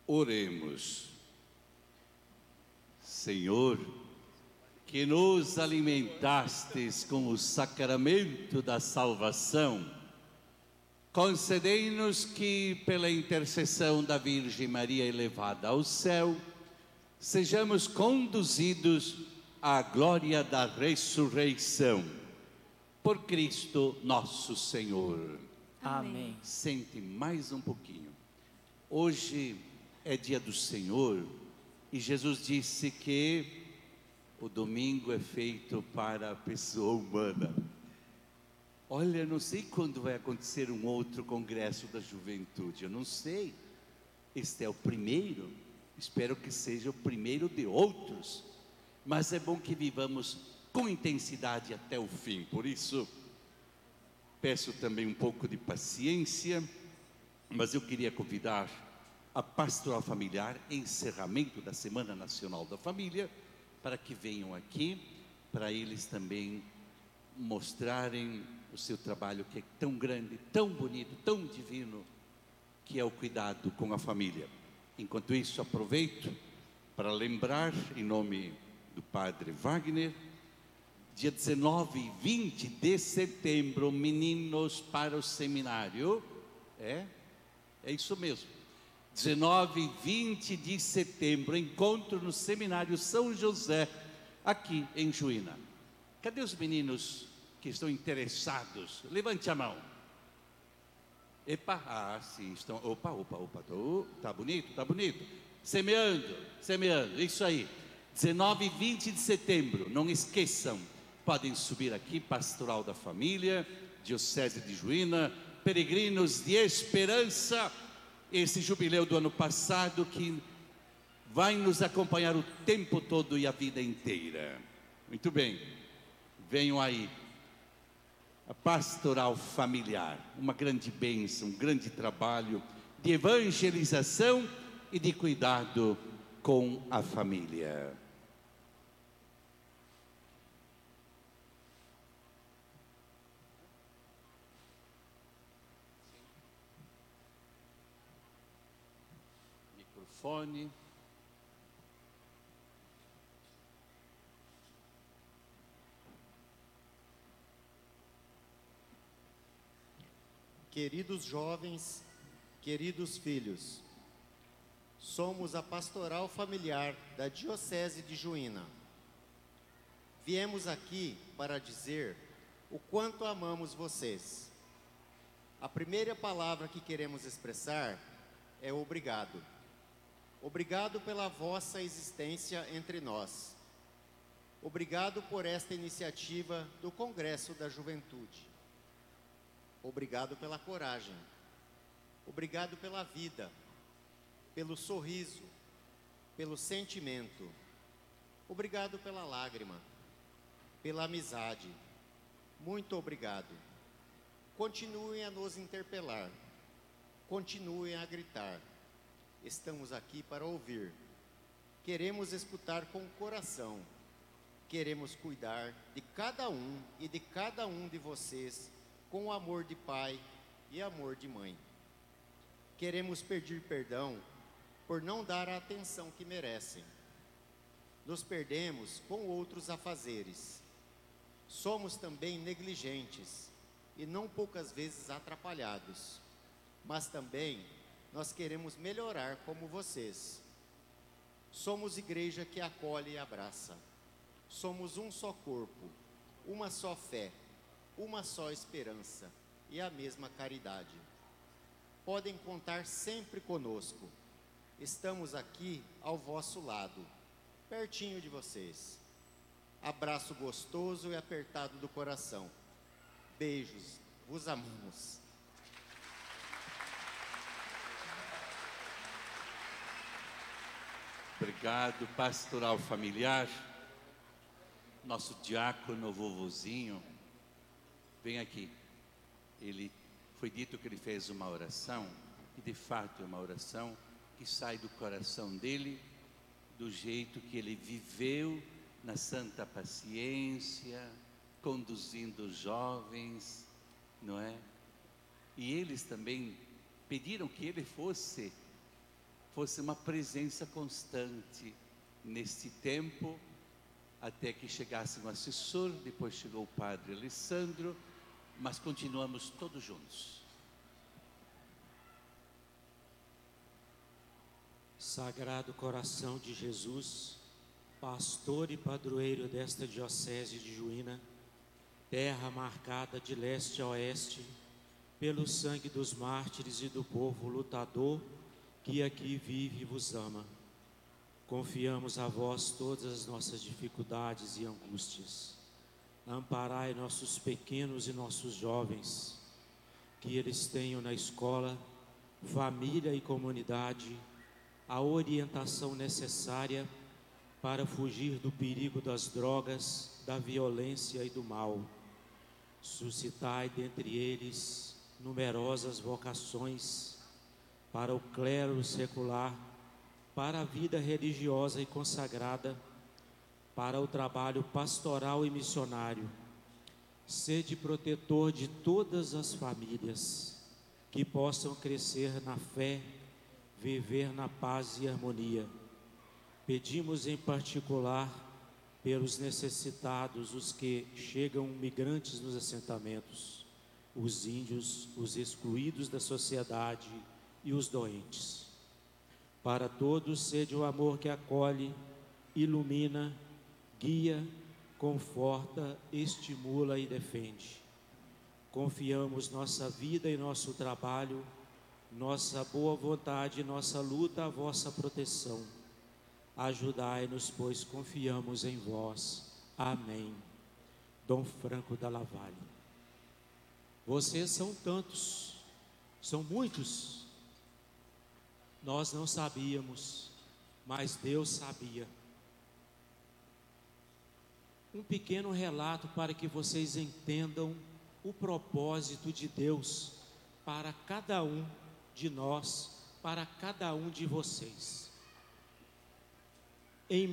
Oremos. Senhor, que nos alimentastes com o sacramento da salvação, concedei-nos que, pela intercessão da Virgem Maria elevada ao céu, sejamos conduzidos à glória da ressurreição. Por Cristo nosso Senhor. Amém. Sente mais um pouquinho. Hoje é dia do Senhor e Jesus disse que o domingo é feito para a pessoa humana. Olha, não sei quando vai acontecer um outro congresso da juventude, eu não sei. Este é o primeiro, espero que seja o primeiro de outros. Mas é bom que vivamos com intensidade até o fim. Por isso, peço também um pouco de paciência, mas eu queria convidar a Pastoral Familiar, encerramento da Semana Nacional da Família, para que venham aqui, para eles também mostrarem o seu trabalho que é tão grande, tão bonito, tão divino, que é o cuidado com a família. Enquanto isso, aproveito para lembrar, em nome do Padre Wagner, dia 19 e 20 de setembro, meninos para o seminário, é isso mesmo, 19 e 20 de setembro, encontro no Seminário São José, aqui em Juína. Cadê os meninos que estão interessados? Levante a mão. Epa, sim, estão, opa, tá bonito, semeando, isso aí, 19 e 20 de setembro, não esqueçam, podem subir aqui, Pastoral da Família, Diocese de Juína, peregrinos de esperança, esse jubileu do ano passado que vai nos acompanhar o tempo todo e a vida inteira. Muito bem, venham aí, a Pastoral Familiar, uma grande bênção, um grande trabalho de evangelização e de cuidado com a família. Microfone. Queridos jovens, queridos filhos, somos a Pastoral Familiar da Diocese de Juína. Viemos aqui para dizer o quanto amamos vocês. A primeira palavra que queremos expressar é obrigado. Obrigado pela vossa existência entre nós. Obrigado por esta iniciativa do Congresso da Juventude. Obrigado pela coragem. Obrigado pela vida, pelo sorriso, pelo sentimento. Obrigado pela lágrima, pela amizade. Muito obrigado. Continuem a nos interpelar. Continuem a gritar. Estamos aqui para ouvir. Queremos escutar com o coração. Queremos cuidar de cada um e de cada um de vocês com o amor de pai e amor de mãe. Queremos pedir perdão por não dar a atenção que merecem. Nos perdemos com outros afazeres. Somos também negligentes e não poucas vezes atrapalhados. Mas também nós queremos melhorar como vocês. Somos igreja que acolhe e abraça. Somos um só corpo, uma só fé, uma só esperança e a mesma caridade. Podem contar sempre conosco. Estamos aqui ao vosso lado, pertinho de vocês. Abraço gostoso e apertado do coração. Beijos, vos amamos. Obrigado, Pastoral Familiar. Nosso diácono, vovozinho, vem aqui. Ele foi dito que ele fez uma oração, e de fato é uma oração que sai do coração dele, do jeito que ele viveu na santa paciência, conduzindo os jovens, não é? E eles também pediram que ele fosse fosse uma presença constante neste tempo, até que chegasse um assessor, depois chegou o padre Alessandro, mas continuamos todos juntos. Sagrado Coração de Jesus, pastor e padroeiro desta diocese de Juína, terra marcada de leste a oeste pelo sangue dos mártires e do povo lutador que aqui vive e vos ama. Confiamos a vós todas as nossas dificuldades e angústias. Amparai nossos pequenos e nossos jovens, que eles tenham na escola, família e comunidade a orientação necessária para fugir do perigo das drogas, da violência e do mal. Suscitai dentre eles numerosas vocações para o clero secular, para a vida religiosa e consagrada, para o trabalho pastoral e missionário. Sede protetor de todas as famílias, que possam crescer na fé, viver na paz e harmonia. Pedimos em particular pelos necessitados, os que chegam migrantes nos assentamentos, os índios, os excluídos da sociedade e os doentes. Para todos, sede o amor que acolhe, ilumina, guia, conforta, estimula e defende. Confiamos nossa vida e nosso trabalho, nossa boa vontade e nossa luta à vossa proteção. Ajudai-nos, pois confiamos em vós. Amém. Dom Franco da Lavalle. Vocês são tantos, são muitos. Nós não sabíamos, mas Deus sabia. Um pequeno relato para que vocês entendam o propósito de Deus para cada um de nós, para cada um de vocês. Em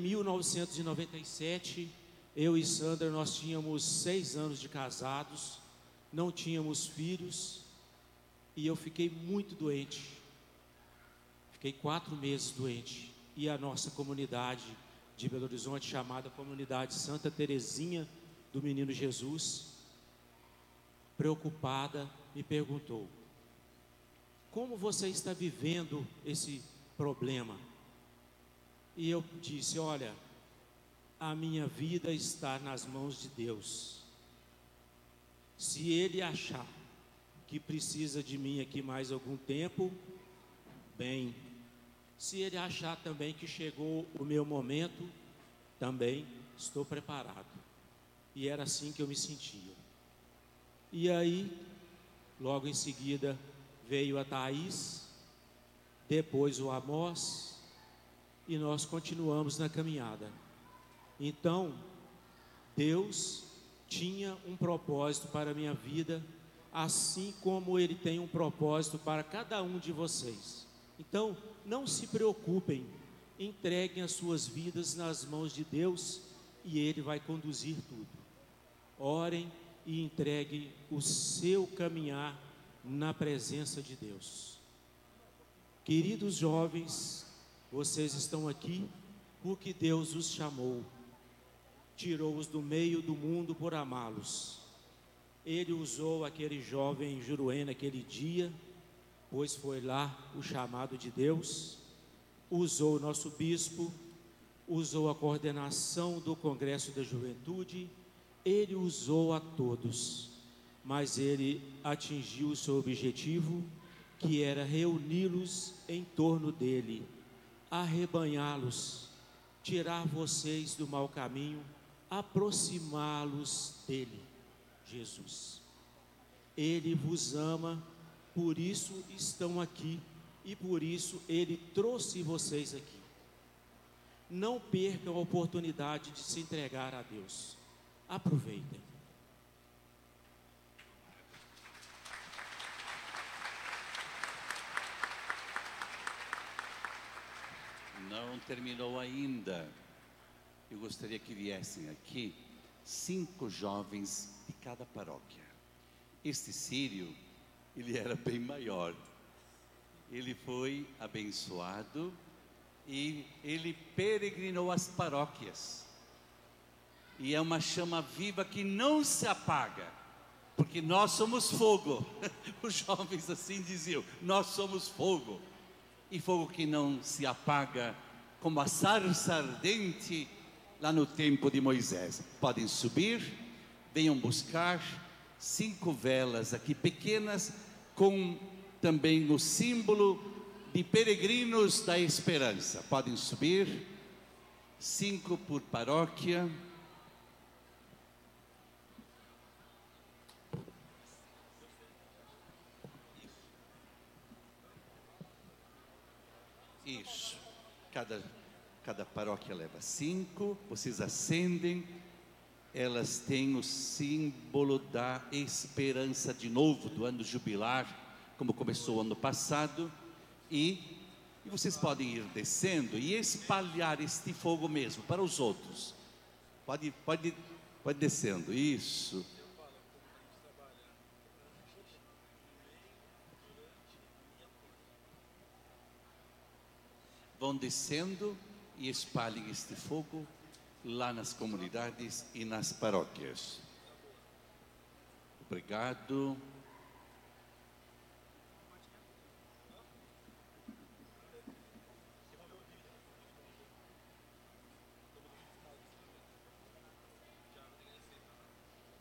1997, eu e Sandra, nós tínhamos 6 anos de casados, não tínhamos filhos, e eu fiquei muito doente. Fiquei 4 meses doente, e a nossa comunidade de Belo Horizonte, chamada Comunidade Santa Terezinha do Menino Jesus, preocupada, me perguntou: como você está vivendo esse problema? E eu disse: olha, a minha vida está nas mãos de Deus. Se Ele achar que precisa de mim aqui mais algum tempo, bem. Se Ele achar também que chegou o meu momento, também estou preparado. E era assim que eu me sentia. E aí, logo em seguida, veio a Thaís, depois o Amós, e nós continuamos na caminhada. Então, Deus tinha um propósito para a minha vida, assim como Ele tem um propósito para cada um de vocês. Então, não se preocupem, entreguem as suas vidas nas mãos de Deus e Ele vai conduzir tudo. Orem e entreguem o seu caminhar na presença de Deus. Queridos jovens, vocês estão aqui porque Deus os chamou, tirou-os do meio do mundo por amá-los. Ele usou aquele jovem Juruena naquele dia, pois foi lá o chamado de Deus, usou o nosso bispo, usou a coordenação do Congresso da Juventude, Ele usou a todos, mas Ele atingiu o seu objetivo, que era reuni-los em torno dEle, arrebanhá-los, tirar vocês do mau caminho, aproximá-los dEle, Jesus. Ele vos ama, por isso estão aqui e por isso Ele trouxe vocês aqui. Não percam a oportunidade de se entregar a Deus. Aproveitem. Não terminou ainda. Eu gostaria que viessem aqui 5 jovens de cada paróquia. Este Sírio, ele era bem maior. ele foi abençoado e ele peregrinou as paróquias. E é uma chama viva que não se apaga, porque nós somos fogo. Os jovens assim diziam: nós somos fogo. E fogo que não se apaga, como a sarça ardente lá no tempo de Moisés. Podem subir, venham buscar 5 velas aqui pequenas, com também o símbolo de peregrinos da esperança. Podem subir, 5 por paróquia. Isso. Cada paróquia leva 5. Vocês acendem. Elas têm o símbolo da esperança de novo, do ano jubilar, como começou o ano passado. E vocês podem ir descendo e espalhar este fogo mesmo para os outros. Pode descendo. Isso. Vão descendo e espalhem este fogo lá nas comunidades e nas paróquias. Obrigado.